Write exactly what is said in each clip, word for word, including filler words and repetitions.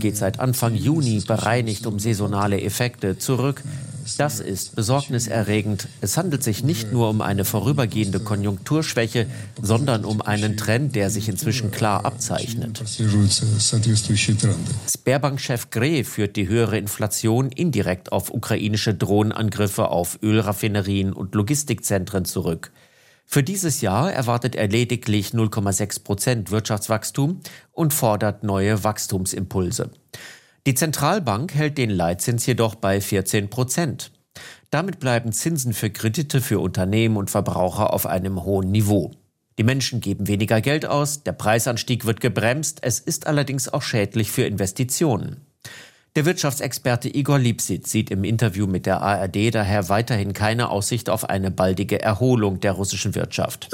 geht seit Anfang Juni bereinigt um saisonale Effekte zurück. Das ist besorgniserregend. Es handelt sich nicht nur um eine vorübergehende Konjunkturschwäche, sondern um einen Trend, der sich inzwischen klar abzeichnet. Sberbank-Chef Greh führt die höhere Inflation indirekt auf ukrainische Drohnenangriffe auf Ölraffinerien und Logistikzentren zurück. Für dieses Jahr erwartet er lediglich null Komma sechs Prozent Wirtschaftswachstum und fordert neue Wachstumsimpulse. Die Zentralbank hält den Leitzins jedoch bei vierzehn Prozent. Damit bleiben Zinsen für Kredite für Unternehmen und Verbraucher auf einem hohen Niveau. Die Menschen geben weniger Geld aus, der Preisanstieg wird gebremst, es ist allerdings auch schädlich für Investitionen. Der Wirtschaftsexperte Igor Lipšić sieht im Interview mit der A R D daher weiterhin keine Aussicht auf eine baldige Erholung der russischen Wirtschaft.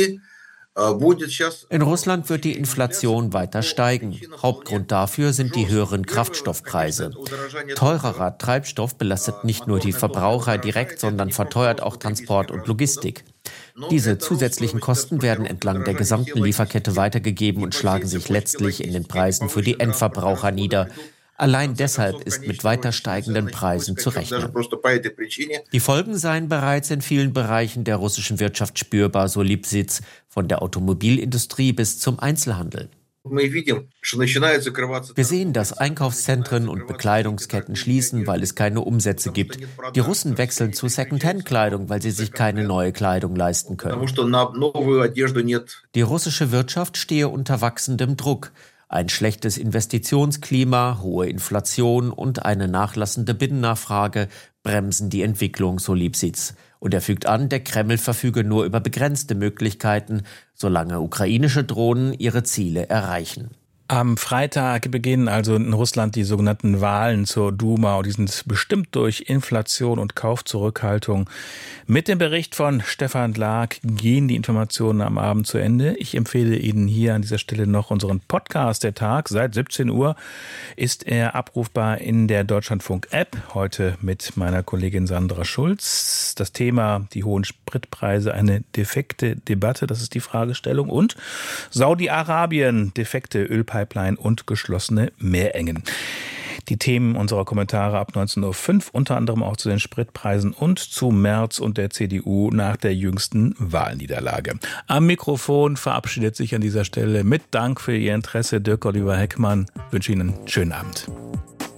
In Russland wird die Inflation weiter steigen. Hauptgrund dafür sind die höheren Kraftstoffpreise. Teurerer Treibstoff belastet nicht nur die Verbraucher direkt, sondern verteuert auch Transport und Logistik. Diese zusätzlichen Kosten werden entlang der gesamten Lieferkette weitergegeben und schlagen sich letztlich in den Preisen für die Endverbraucher nieder. Allein deshalb ist mit weiter steigenden Preisen zu rechnen. Die Folgen seien bereits in vielen Bereichen der russischen Wirtschaft spürbar, so Lipšić, von der Automobilindustrie bis zum Einzelhandel. Wir sehen, dass Einkaufszentren und Bekleidungsketten schließen, weil es keine Umsätze gibt. Die Russen wechseln zu Second-Hand-Kleidung, weil sie sich keine neue Kleidung leisten können. Die russische Wirtschaft stehe unter wachsendem Druck. Ein schlechtes Investitionsklima, hohe Inflation und eine nachlassende Binnennachfrage bremsen die Entwicklung, so Lipšić. Und er fügt an, der Kreml verfüge nur über begrenzte Möglichkeiten, solange ukrainische Drohnen ihre Ziele erreichen. Am Freitag beginnen also in Russland die sogenannten Wahlen zur Duma und die sind bestimmt durch Inflation und Kaufzurückhaltung. Mit dem Bericht von Stefan Lag gehen die Informationen am Abend zu Ende. Ich empfehle Ihnen hier an dieser Stelle noch unseren Podcast der Tag. Seit siebzehn Uhr ist er abrufbar in der Deutschlandfunk-App. Heute mit meiner Kollegin Sandra Schulz. Das Thema, die hohen Spritpreise, eine defekte Debatte, das ist die Fragestellung. Und Saudi-Arabien, defekte Ölpipeline und geschlossene Meerengen. Die Themen unserer Kommentare ab neunzehn Uhr fünf, unter anderem auch zu den Spritpreisen und zu Merz und der C D U nach der jüngsten Wahlniederlage. Am Mikrofon verabschiedet sich an dieser Stelle mit Dank für Ihr Interesse Dirk Oliver Heckmann. Ich wünsche Ihnen einen schönen Abend.